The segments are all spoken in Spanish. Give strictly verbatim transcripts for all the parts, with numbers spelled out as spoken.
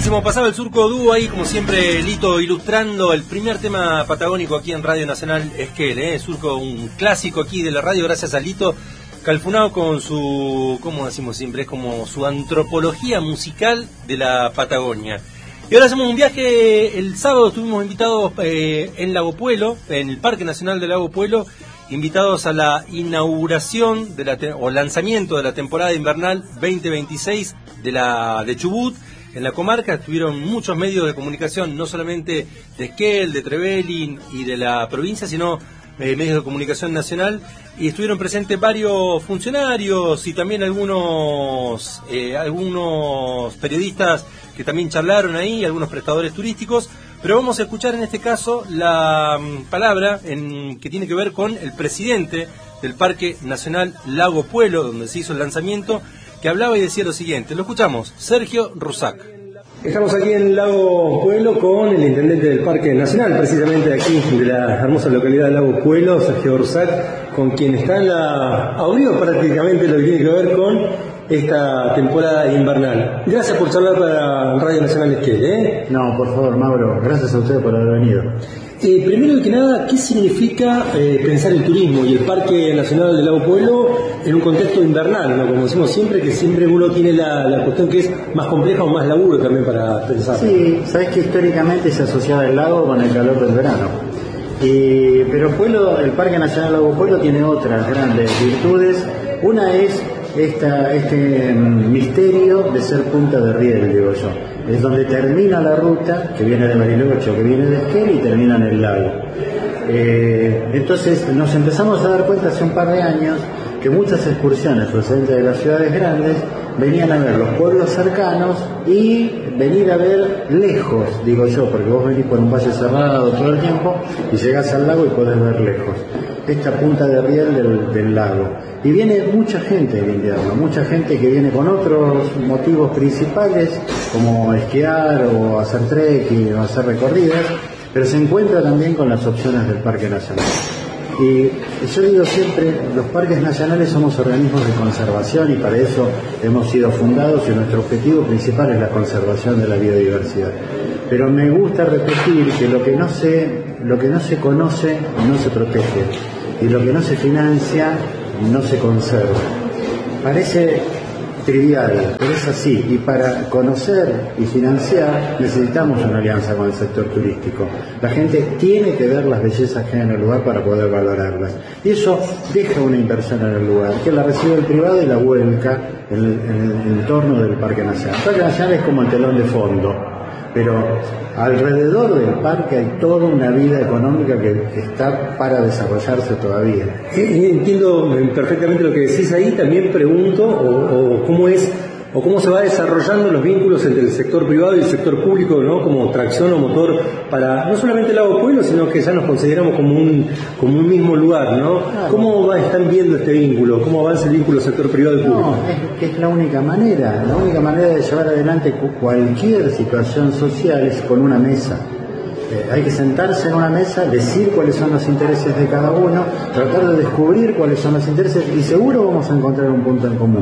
Buenísimo, pasaba el Surco Dúo ahí, como siempre, Lito ilustrando el primer tema patagónico aquí en Radio Nacional Esquel, ¿eh? Surco, un clásico aquí de la radio, gracias a Lito Calfunao con su, como decimos siempre, es como su antropología musical de la Patagonia. Y ahora hacemos un viaje. El sábado estuvimos invitados eh, en Lago Puelo, en el Parque Nacional de Lago Puelo, invitados a la inauguración de la te- o lanzamiento de la temporada invernal veinte veintiséis de la de Chubut. En la comarca estuvieron muchos medios de comunicación, no solamente de Esquel, de Trevelin y de la provincia, sino eh, medios de comunicación nacional, y estuvieron presentes varios funcionarios y también algunos eh, algunos periodistas que también charlaron ahí, algunos prestadores turísticos. Pero vamos a escuchar en este caso la um, palabra en, que tiene que ver con el presidente del Parque Nacional Lago Puelo, donde se hizo el lanzamiento, que hablaba y decía lo siguiente. Lo escuchamos, Sergio Rusac. Estamos aquí en Lago Puelo con el intendente del Parque Nacional, precisamente de aquí, de la hermosa localidad de Lago Puelo, Sergio Rusac, con quien está en la abrió prácticamente lo que tiene que ver con esta temporada invernal. Gracias por charlar para Radio Nacional Esquel, ¿eh? No, por favor, Mauro, gracias a ustedes por haber venido. Eh, primero que nada, ¿qué significa eh, pensar el turismo y el Parque Nacional del Lago Puelo en un contexto invernal, ¿no? Como decimos siempre, que siempre uno tiene la, la cuestión que es más compleja o más laburo también para pensar. Sí, sabes que históricamente se asociaba el lago con el calor del verano. Y, pero Puelo, el Parque Nacional Lago Puelo tiene otras grandes virtudes. Una es esta, este misterio de ser punta de riel, digo yo. Es donde termina la ruta, que viene de Bariloche, que viene de Esquel y termina en el lago. Eh, entonces nos empezamos a dar cuenta hace un par de años que muchas excursiones procedentes de las ciudades grandes venían a ver los pueblos cercanos y venir a ver lejos, digo yo, porque vos venís por un valle cerrado todo el tiempo y llegás al lago y podés ver lejos esta punta de riel del, del lago. Y viene mucha gente en invierno, mucha gente que viene con otros motivos principales, como esquiar o hacer trekking o hacer recorridas, pero se encuentra también con las opciones del Parque Nacional. Y yo digo siempre, los parques nacionales somos organismos de conservación y para eso hemos sido fundados y nuestro objetivo principal es la conservación de la biodiversidad. Pero me gusta repetir que lo que no se, lo que no se conoce no se protege y lo que no se financia no se conserva. Parece trivial, pero es así, y para conocer y financiar necesitamos una alianza con el sector turístico. La gente tiene que ver las bellezas que hay en el lugar para poder valorarlas, y eso deja una inversión en el lugar, que la recibe el privado y la vuelca en el, en el entorno del Parque Nacional. El Parque Nacional es como el telón de fondo, pero alrededor del parque hay toda una vida económica que está para desarrollarse todavía. Entiendo perfectamente lo que decís ahí. También pregunto o, o cómo es o cómo se va desarrollando los vínculos entre el sector privado y el sector público, ¿no? Como tracción o motor para no solamente el Lago Puelo, sino que ya nos consideramos como un como un mismo lugar, ¿no? Claro. ¿Cómo va, están viendo este vínculo? ¿Cómo avanza el vínculo sector privado y público? No, es que es la única manera, la única manera de llevar adelante cualquier situación social es con una mesa. Eh, hay que sentarse en una mesa, decir cuáles son los intereses de cada uno, tratar de descubrir cuáles son los intereses y seguro vamos a encontrar un punto en común.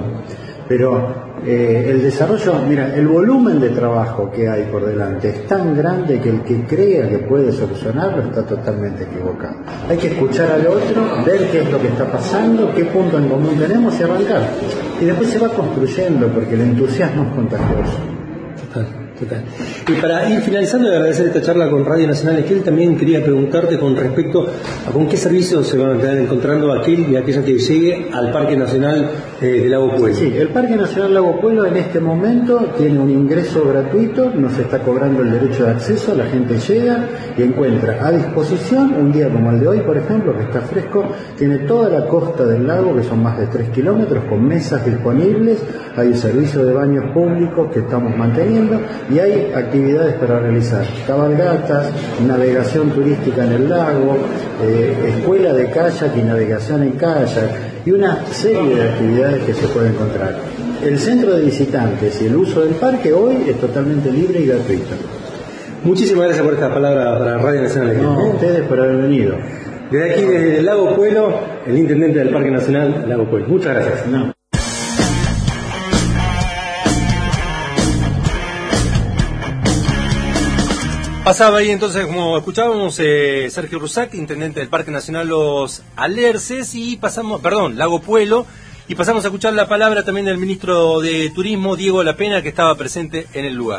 Pero eh, el desarrollo, mira, el volumen de trabajo que hay por delante es tan grande que el que crea que puede solucionarlo está totalmente equivocado. Hay que escuchar al otro, ver qué es lo que está pasando, qué punto en común tenemos y arrancar. Y después se va construyendo porque el entusiasmo es contagioso. Total, total. Y para ir finalizando y agradecer esta charla con Radio Nacional Esquel, también quería preguntarte con respecto a con qué servicios se van a estar encontrando aquel y aquella que llegue al Parque Nacional eh, de Lago Puelo. Sí, el Parque Nacional Lago Puelo en este momento tiene un ingreso gratuito, no se está cobrando el derecho de acceso, la gente llega y encuentra a disposición, un día como el de hoy, por ejemplo, que está fresco, tiene toda la costa del lago, que son más de tres kilómetros, con mesas disponibles, hay un servicio de baños públicos que estamos manteniendo y hay actividades para realizar, cabalgatas, navegación turística en el lago, eh, escuela de kayak y navegación en kayak y una serie de actividades que se pueden encontrar. El centro de visitantes y el uso del parque hoy es totalmente libre y gratuito. Muchísimas gracias por esta palabra para Radio Nacional Esquel. No, a ustedes por haber venido. Desde aquí, desde el Lago Puelo, el intendente del Parque Nacional Lago Puelo. Muchas gracias. No. Pasaba ahí entonces, como escuchábamos, eh, Sergio Rusac, intendente del Parque Nacional Los Alerces, y pasamos, perdón, Lago Puelo, y pasamos a escuchar la palabra también del ministro de Turismo, Diego Lapena, que estaba presente en el lugar.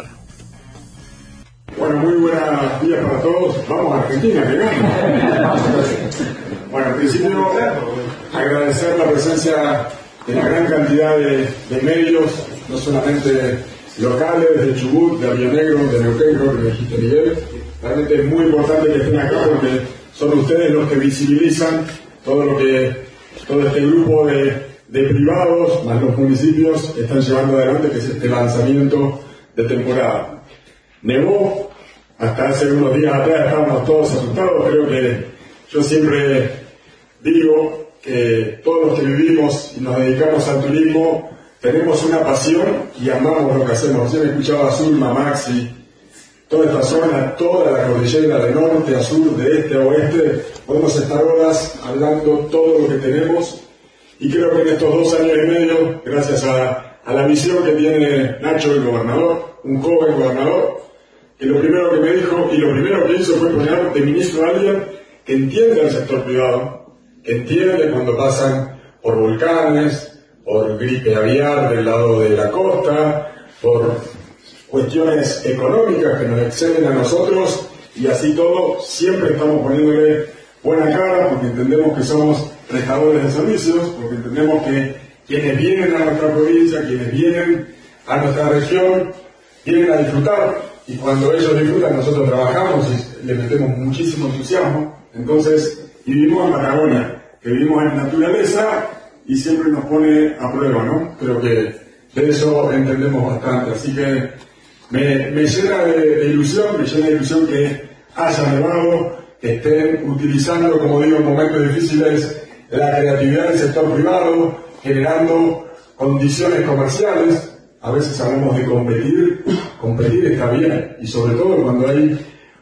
Bueno, muy buenos días para todos. Vamos a Argentina, que gana. Bueno, en principio, agradecer la presencia de la gran cantidad de, de medios, no solamente locales, de Chubut, de Río Negro, de Neuquén, creo que me dijiste, Miguel. Realmente es muy importante que estén acá porque son ustedes los que visibilizan todo lo que, todo este grupo de, de privados, más los municipios, están llevando adelante, que es este lanzamiento de temporada. Nevó, hasta hace unos días atrás estábamos todos asustados. Creo que yo siempre digo que todos los que vivimos y nos dedicamos al turismo tenemos una pasión y amamos lo que hacemos. Recién escuchaba a Zulma, Maxi, toda esta zona, toda la cordillera de norte a sur, de este a oeste, podemos estar horas hablando todo lo que tenemos, y creo que en estos dos años y medio, gracias a, a la visión que tiene Nacho, el gobernador, un joven gobernador, que lo primero que me dijo y lo primero que hizo fue poner de ministro a alguien que entiende el sector privado, que entiende cuando pasan por volcanes, por gripe aviar del lado de la costa, por cuestiones económicas que nos exceden a nosotros, y así todo siempre estamos poniéndole buena cara porque entendemos que somos prestadores de servicios, porque entendemos que quienes vienen a nuestra provincia, quienes vienen a nuestra región, vienen a disfrutar, y cuando ellos disfrutan nosotros trabajamos y le metemos muchísimo entusiasmo. Entonces, y vivimos en Patagonia, que vivimos en naturaleza y siempre nos pone a prueba, ¿no? Creo que de eso entendemos bastante, así que me, me llena de, de ilusión, me llena de ilusión que haya nevado, que estén utilizando, como digo, en momentos difíciles, la creatividad del sector privado, generando condiciones comerciales. A veces hablamos de competir, competir está bien, y sobre todo cuando hay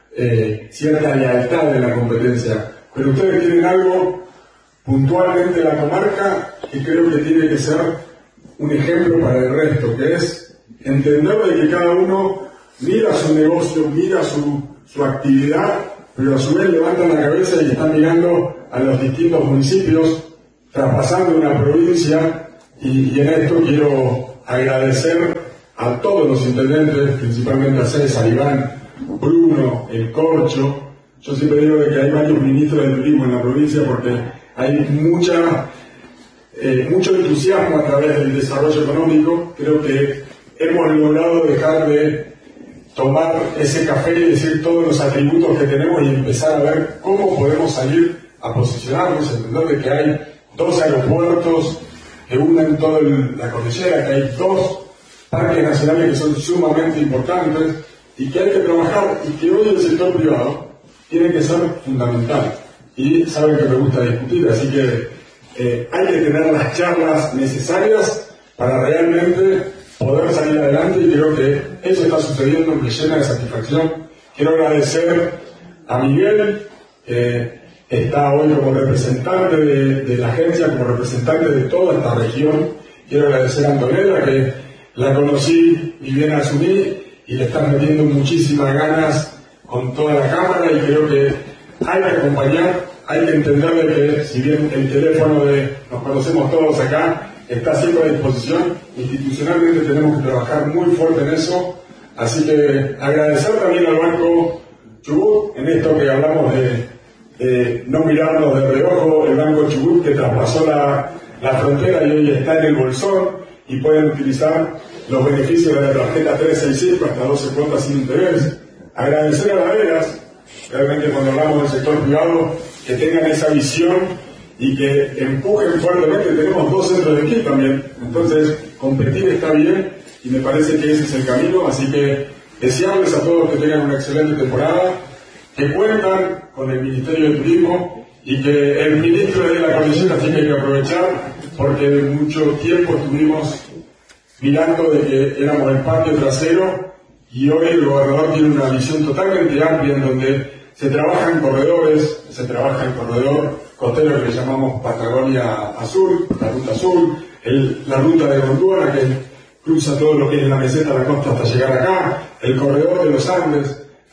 eh, cierta lealtad en la competencia, pero ustedes tienen algo puntualmente la comarca que creo que tiene que ser un ejemplo para el resto, que es entender de que cada uno mira su negocio, mira su, su actividad, pero a su vez levantan la cabeza y están mirando a los distintos municipios, traspasando una provincia, y, y en esto quiero agradecer a todos los intendentes, principalmente a César, Iván, Bruno, El Corcho. Yo siempre digo de que hay varios ministros de turismo en la provincia porque hay mucha, eh, mucho entusiasmo a través del desarrollo económico. Creo que hemos logrado dejar de tomar ese café y decir todos los atributos que tenemos y empezar a ver cómo podemos salir a posicionarnos, entender de que hay dos aeropuertos que unen toda la cordillera, que hay dos parques nacionales que son sumamente importantes y que hay que trabajar, y que hoy el sector privado tiene que ser fundamental. Y saben que me gusta discutir, así que eh, hay que tener las charlas necesarias para realmente poder salir adelante, y creo que eso está sucediendo, me llena de satisfacción. Quiero agradecer a Miguel, que está hoy como representante de, de la agencia, como representante de toda esta región. Quiero agradecer a Antonella, que la conocí y bien asumí, y le están metiendo muchísimas ganas con toda la Cámara, y creo que hay que acompañar, hay que entender de que si bien el teléfono de nos conocemos todos acá está siempre a disposición, institucionalmente tenemos que trabajar muy fuerte en eso. Así que agradecer también al Banco Chubut en esto que hablamos de, de no mirarnos de reojo, el Banco Chubut que traspasó la, la frontera y hoy está en el bolsón y pueden utilizar los beneficios de la tarjeta trescientos sesenta y cinco hasta doce cuotas sin interés. Agradecer a la Vegas, realmente cuando hablamos del sector privado, que tengan esa visión y que empujen fuertemente. Tenemos dos centros de esquí también, entonces competir está bien y me parece que ese es el camino. Así que desearles a todos que tengan una excelente temporada, que cuentan con el Ministerio de Turismo y que el ministro de la cordillera tiene que aprovechar, porque mucho tiempo estuvimos mirando de que éramos el patio trasero, y hoy el gobernador tiene una visión totalmente amplia en donde se trabaja en corredores, se trabaja en corredor costero que le llamamos Patagonia Azul, la Ruta Azul, el, la Ruta de Gondwana que cruza todo lo que es la meseta de la costa hasta llegar acá, el corredor de los Andes,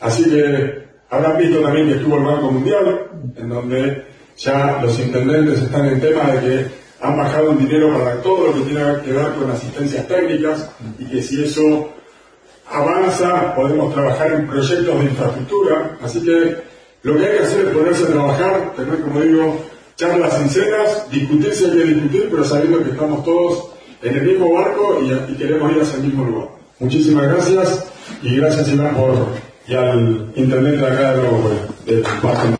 Así que habrán visto también que estuvo el Banco Mundial, en donde ya los intendentes están en tema de que han bajado un dinero para todo lo que tiene que ver con asistencias técnicas y que si eso avanza podemos trabajar en proyectos de infraestructura. Así que lo que hay que hacer es ponerse a trabajar, tener, como digo, charlas sinceras, discutir si hay que discutir, pero sabiendo que estamos todos en el mismo barco y, y queremos ir hacia el mismo lugar. Muchísimas gracias y gracias Iván por, y al intendente de acá de Nuevo Pueblo, del Parque.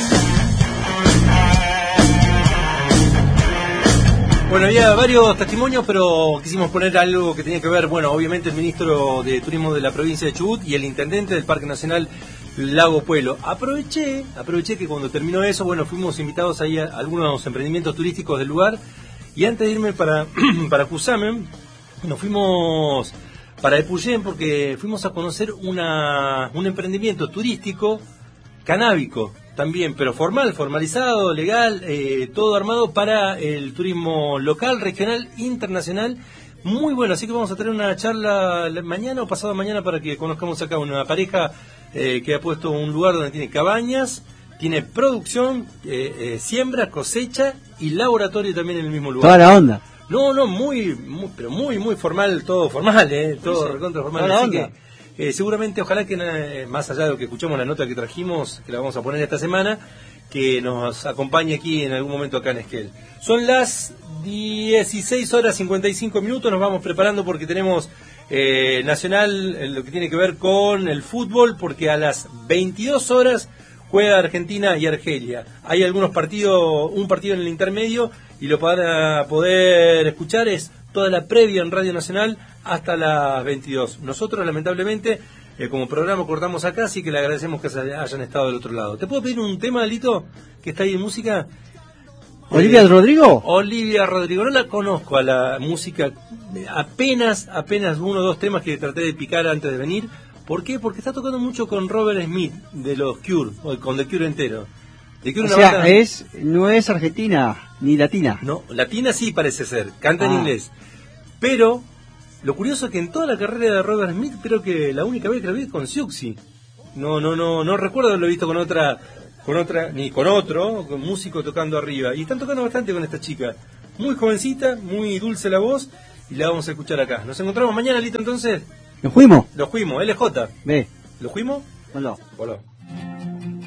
Bueno, había varios testimonios, pero quisimos poner algo que tenía que ver, bueno, obviamente el ministro de Turismo de la provincia de Chubut y el intendente del Parque Nacional Lago Puelo. Aproveché, aproveché que cuando terminó eso, bueno, fuimos invitados ahí a algunos emprendimientos turísticos del lugar, y antes de irme para, para Cusamen, nos fuimos para Epuyén porque fuimos a conocer una, un emprendimiento turístico canábico también, pero formal, formalizado, legal, eh, todo armado para el turismo local, regional, internacional, muy bueno. Así que vamos a tener una charla mañana o pasado mañana para que conozcamos acá una pareja eh, que ha puesto un lugar donde tiene cabañas, tiene producción, eh, eh, siembra, cosecha y laboratorio también en el mismo lugar. Toda la onda. No, no, muy, muy pero muy, muy formal, todo formal, eh, todo sí, recontra formal. Toda la Así onda. que, Eh, seguramente, ojalá que eh, más allá de lo que escuchamos la nota que trajimos, que la vamos a poner esta semana, que nos acompañe aquí en algún momento acá en Esquel. Son las dieciséis horas cincuenta y cinco minutos, nos vamos preparando porque tenemos eh, Nacional, eh, lo que tiene que ver con el fútbol, porque a las veintidós horas juega Argentina y Argelia. Hay algunos partidos, un partido en el intermedio, y lo para poder escuchar es toda la previa en Radio Nacional hasta las veintidós. Nosotros, lamentablemente, eh, como programa cortamos acá, así que le agradecemos que hayan estado del otro lado. ¿Te puedo pedir un tema, Lito, que está ahí en música? ¿Olivia eh, Rodrigo? Olivia Rodrigo, no la conozco a la música, apenas, apenas uno o dos temas que traté de picar antes de venir. ¿Por qué? Porque está tocando mucho con Robert Smith, de los Cure, o con The Cure entero. The Cure, o una sea, banda... es, no es argentina, ni latina. No, latina sí parece ser, canta en Ah. inglés. Pero lo curioso es que en toda la carrera de Robert Smith, creo que la única vez que lo vi es con Siouxsie. No, no, no, no recuerdo haberlo visto con otra, con otra, ni con otro, con músico tocando arriba. Y están tocando bastante con esta chica. Muy jovencita, muy dulce la voz, y la vamos a escuchar acá. Nos encontramos mañana, Lito, entonces. ¿Nos fuimos? Lo fuimos, L J. Ve. ¿Lo fuimos? Hola. Hola.